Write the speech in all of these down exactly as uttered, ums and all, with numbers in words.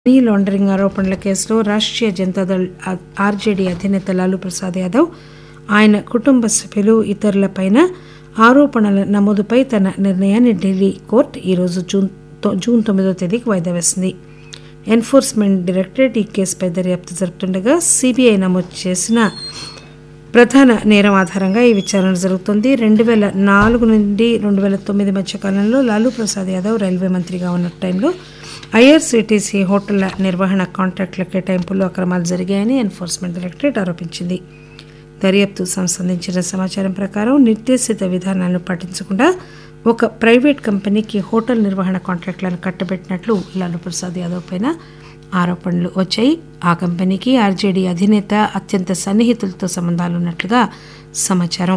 Money laundering ఆరోపణల కేసులో Rashtriya Janata Dal RJD అధినేత లాలూ ప్రసాద్ యాదవ్ ఆయన కుటుంబ సభ్యులు ఇతరులపై ఆరోపణల నమోదుపై తన నిర్ణయాన్ని ఢిల్లీ కోర్టు ఈరోజు జూన్ జూన్ తొమ్మిదో తేదీకి వాయిదా వేసింది. ఎన్ఫోర్స్మెంట్ డైరెక్టరేట్ ఈ కేసుపై దర్యాప్తు జరుపుతుండగా సీబీఐ నమోదు చేసిన ప్రధాన నేరం ఆధారంగా ఈ విచారణ జరుగుతోంది. రెండు పేల నాలుగు నుండి రెండు పేల తొమ్మిది మధ్య కాలంలో లాలూ ప్రసాద్ యాదవ్ రైల్వే మంత్రిగా ఉన్న టైంలో ఐఆర్సీటీసీ హోటళ్ల నిర్వహణ కాంట్రాక్టుల కేటాయింపుల్లో అక్రమాలు జరిగాయని ఎన్ఫోర్స్మెంట్ డైరెక్టరేట్ ఆరోపించింది. దర్యాప్తు సంస్థ అందించిన సమాచారం ప్రకారం నిర్దేశిత విధానాలను పాటించకుండా ఒక ప్రైవేట్ కంపెనీకి హోటల్ నిర్వహణ కాంట్రాక్టులను కట్టబెట్టినట్లు లాలూ ప్రసాద్ యాదవ్ పైన ఆరోపణలు వచ్చాయి. ఆ కంపెనీకి ఆర్జేడీ అధినేత అత్యంత సన్నిహితులతో సంబంధాలున్నట్లుగా సమాచారం.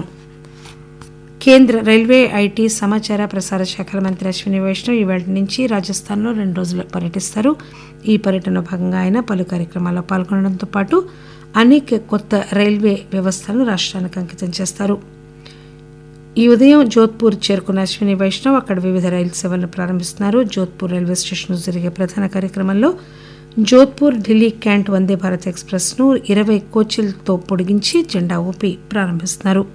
కేంద్ర రైల్వే, ఐటీ, సమాచార ప్రసార శాఖల మంత్రి అశ్విని వైష్ణవ్ ఈవేళ నుంచి రాజస్థాన్లో రెండు రోజులు పర్యటిస్తారు. ఈ పర్యటనలో భాగంగా ఆయన పలు కార్యక్రమాల్లో పాల్గొనడంతో పాటు అనేక కొత్త రైల్వే వ్యవస్థలను రాష్ట్రానికి అంకితం చేస్తారు. ఈ ఉదయం జోధ్పూర్ చేరుకున్న అశ్విని వైష్ణవ్ అక్కడ వివిధ రైలు సేవలను ప్రారంభిస్తున్నారు. జోధ్పూర్ రైల్వే స్టేషన్లో జరిగే ప్రధాన కార్యక్రమంలో జోధ్పూర్ ఢిల్లీ క్యాంట్ వందే భారత్ ఎక్స్ప్రెస్ ను ఇరవై కోచ్లతో పొడిగించి జెండా ఊపి ప్రారంభిస్తున్నారు.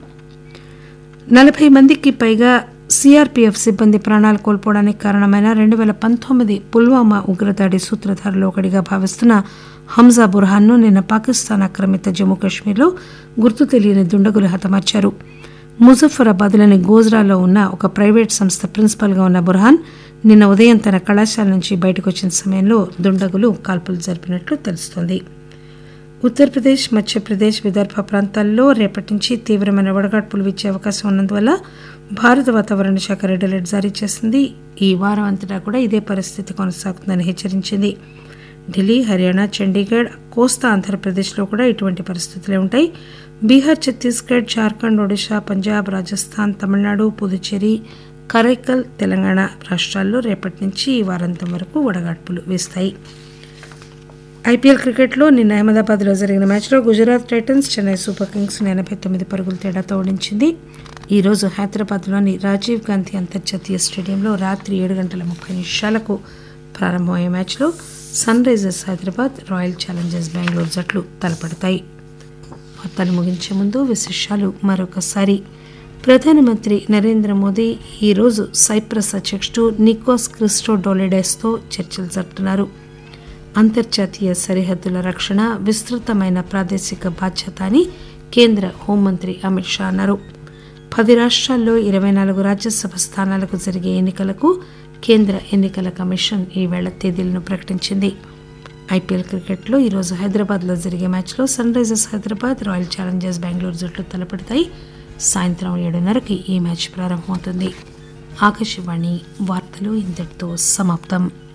నలభై మందికి పైగా సీఆర్పీఎఫ్ సిబ్బంది ప్రాణాలు కోల్పోవడానికి కారణమైన రెండు పేల పంతొమ్మిది పుల్వామా ఉగ్రదాడి సూత్రధారులో ఒకడిగా భావిస్తున్న హంజా బుర్హాన్ను నిన్న పాకిస్తాన్ ఆక్రమిత జమ్మూ కశ్మీర్లో గుర్తు తెలియని దుండగులు హతమార్చారు. ముజఫరాబాద్లోని గోజ్రాలో ఉన్న ఒక ప్రైవేట్ సంస్థ ప్రిన్సిపల్గా ఉన్న బుర్హాన్ నిన్న ఉదయం తన కళాశాల నుంచి బయటకు వచ్చిన సమయంలో దుండగులు కాల్పులు జరిపినట్లు తెలుస్తోంది. ఉత్తరప్రదేశ్, మధ్యప్రదేశ్, విదర్భ ప్రాంతాల్లో రేపటి నుంచి తీవ్రమైన వడగాడ్పులు వీచే అవకాశం ఉన్నందువల్ల భారత వాతావరణ శాఖ రెడ్ అలర్ట్ జారీ చేసింది. ఈ వారం అంతటా కూడా ఇదే పరిస్థితి కొనసాగుతుందని హెచ్చరించింది. ఢిల్లీ, హర్యానా, చండీగఢ్, కోస్తా ఆంధ్రప్రదేశ్లో కూడా ఇటువంటి పరిస్థితులే ఉంటాయి. బీహార్, ఛత్తీస్గఢ్, జార్ఖండ్, ఒడిశా, పంజాబ్, రాజస్థాన్, తమిళనాడు, పుదుచ్చేరి, కరైకల్, తెలంగాణ రాష్ట్రాల్లో రేపటి నుంచి ఈ వారాంతం వరకు వడగాడ్పులు వీస్తాయి. ఐపీఎల్ క్రికెట్లో నిన్న అహ్మదాబాద్లో జరిగిన మ్యాచ్లో Gujarat Titans Chennai super Kings ఎనభై తొమ్మిది పరుగుల తేడాతో ఓడించింది. ఈరోజు హైదరాబాద్లోని రాజీవ్ గాంధీ అంతర్జాతీయ స్టేడియంలో రాత్రి ఏడు గంటల ముప్పై నిమిషాలకు ప్రారంభమయ్యే మ్యాచ్లో sun Risers Hyderabad, royal Challengers Bengaluru జట్లు తలపడతాయి. వార్తలు ముగించే ముందు విశేషాలు మరొకసారి. ప్రధానమంత్రి నరేంద్ర మోదీ ఈరోజు సైప్రస్ అధ్యక్షుడు నికోస్ క్రిస్టోడోలిడెస్తో చర్చలు జరుపుతున్నారు. అంతర్జాతీయ సరిహద్దుల రక్షణ విస్తృతమైన ప్రాదేశిక బాధ్యత అని కేంద్ర హోంమంత్రి అమిత్ షా అన్నారు. పది రాష్ట్రాల్లో ఇరవై నాలుగు రాజ్యసభ స్థానాలకు జరిగే ఎన్నికలకు కేంద్ర ఎన్నికల కమిషన్ ఈవేళ తేదీలను ప్రకటించింది. ఐపీఎల్ క్రికెట్లో ఈరోజు హైదరాబాద్లో జరిగే మ్యాచ్లో sun Risers Hyderabad, royal Challengers Bengaluru జట్లు తలపడతాయి. సాయంత్రం ఏడున్నరకి ఈ మ్యాచ్ ప్రారంభమవుతుంది. ఆకాశవాణి వార్తలు ఇంతటితో సమాప్తం.